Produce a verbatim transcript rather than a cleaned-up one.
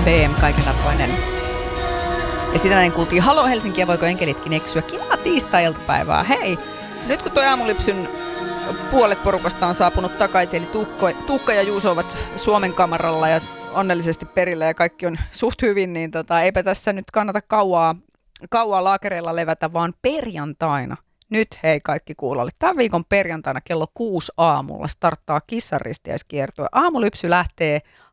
B M kaikenarvoinen. Ja sitä näin kuultiin Halo Helsinki ja voiko enkelitkin eksyä. Kivaa tiistai-iltapäivää. Hei, nyt kun toi aamulypsyn puolet porukasta on saapunut takaisin, eli Tuukka, Tuukka ja Juuso ovat Suomen kamaralla ja onnellisesti perillä ja kaikki on suht hyvin, niin tota, eipä tässä nyt kannata kauaa, kauaa laakereilla levätä, vaan perjantaina. Nyt hei kaikki kuulolle. Tämän viikon perjantaina kello kuusi aamulla starttaa Kissanristiäiskiertue. Aamulypsy lähtee